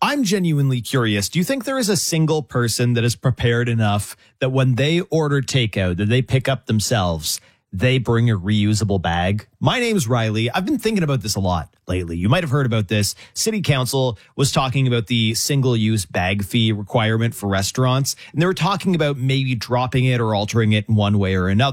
I'm genuinely curious. Do you think there is a single person that is prepared enough that when they order takeout, that they pick up themselves, they bring a reusable bag? My name's Riley. I've been thinking about this a lot lately. You might have heard about this. City Council was talking about the single-use bag fee requirement for restaurants, and they were talking about maybe dropping it or altering it in one way or another.